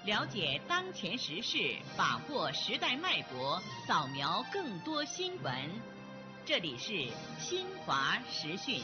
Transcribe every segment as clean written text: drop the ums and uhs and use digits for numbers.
了解当前时事，把握时代脉搏，扫描更多新闻。这里是新华时讯。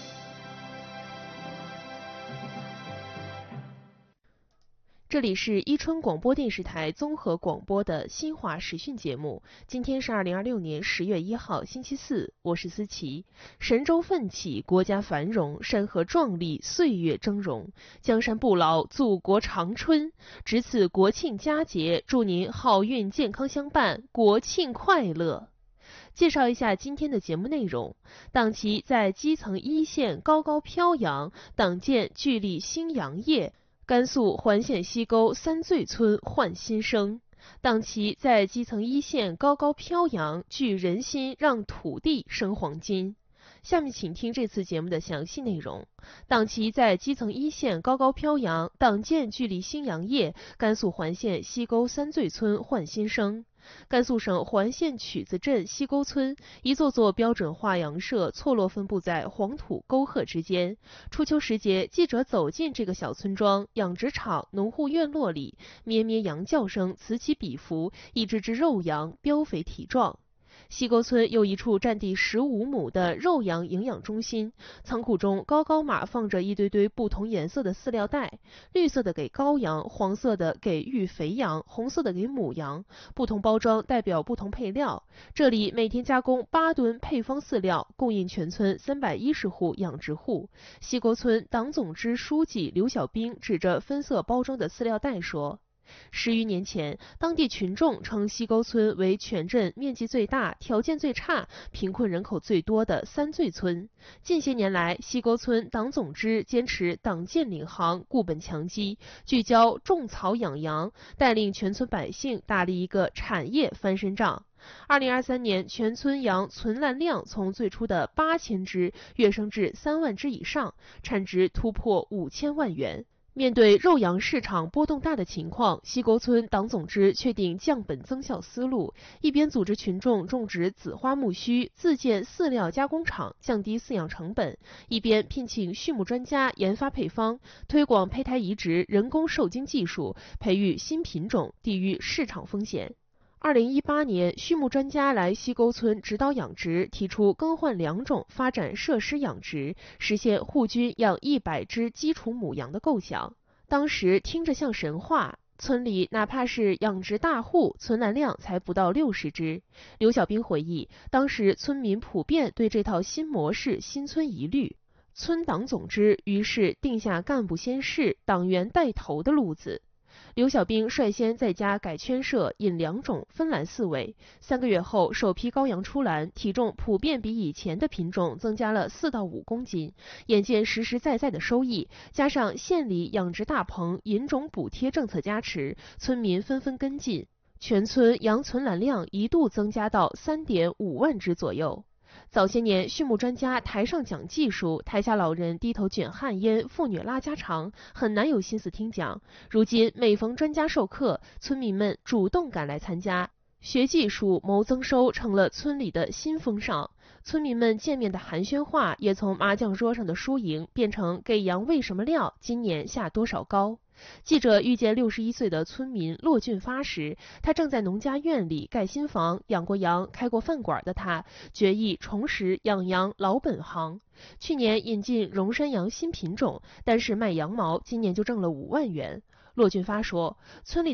这里是伊春广播电视台综合广播的新华时讯节目。今天是2026年10月1号，星期四，我是思琪。神州奋起，国家繁荣，山河壮丽，岁月峥嵘，江山不老，祖国长春。值此国庆佳节，祝您好运健康相伴，国庆快乐。介绍一下今天的节目内容。党旗在基层一线高高飘扬，党建聚力兴阳业。甘肃环县西沟三醉村焕新生，党旗在基层一线高高飘扬，聚人心，让土地生黄金。下面请听这次节目的详细内容。党旗在基层一线高高飘扬，党建聚力兴阳业。甘肃环县西沟三醉村焕新生。甘肃省环县曲子镇西沟村，一座座标准化洋舍错落分布在黄土沟壑之间。初秋时节，记者走进这个小村庄，养殖场、农户院落里，咩咩羊叫声此起彼伏，一只只肉羊膘肥体壮。西沟村有一处占地15亩的肉羊营养中心，仓库中高高码放着一堆堆不同颜色的饲料袋，绿色的给羔羊，黄色的给育肥羊，红色的给母羊，不同包装代表不同配料。这里每天加工8吨配方饲料，供应全村310户养殖户。西沟村党总支书记刘小兵指着分色包装的饲料袋说：10余年前，当地群众称西沟村为全镇面积最大、条件最差、贫困人口最多的三醉村。近些年来，西沟村党总支坚持党建领航、固本强基，聚焦种草养羊，带领全村百姓打了一个产业翻身仗。2023年，全村羊存栏量从最初的8000只跃升至3万只以上，产值突破5000万元。面对肉羊市场波动大的情况，西沟村党总支确定降本增效思路，一边组织群众种植紫花苜蓿，自建饲料加工厂，降低饲养成本，一边聘请畜牧专家研发配方，推广胚胎移植、人工受精技术，培育新品种，抵御市场风险。2018年，畜牧专家来西沟村指导养殖，提出更换良种，发展设施养殖，实现户均养100只基础母羊的构想。当时听着像神话，村里哪怕是养殖大户，存栏量才不到60只。刘小兵回忆，当时村民普遍对这套新模式心存疑虑，村党总支于是定下干部先试、党员带头的路子。刘小兵率先在家改圈舍，引良种，分栏饲喂。3个月后，首批羔羊出栏，体重普遍比以前的品种增加了4到5公斤。眼见实实在在的收益，加上县里养殖大棚、引种补贴政策加持，村民纷纷跟进，全村羊存栏量一度增加到3.5万只左右。早些年，畜牧专家台上讲技术，台下老人低头卷旱烟，妇女拉家常，很难有心思听讲。如今每逢专家授课，村民们主动赶来参加，学技术谋增收成了村里的新风尚。村民们见面的寒暄话也从麻将桌上的输赢变成给羊喂什么料，今年下多少羔。记者遇见61岁的村民骆俊发时，他正在农家院里盖新房，养过羊、开过饭馆的他，决意重拾养羊老本行。去年引进荣山羊新品种，但是卖羊毛，今年就挣了5万元。骆俊发说，村里